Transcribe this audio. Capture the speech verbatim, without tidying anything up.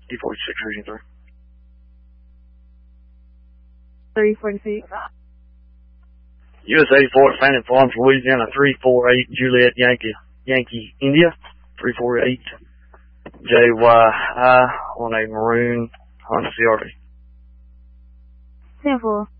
D forty-six reading through. three forty-six. U S eighty-four, Fannin Farms, Louisiana, three four eight, Juliet Yankee, Yankee, India, three four eight, J Y I on a maroon Honda C R V. ten four.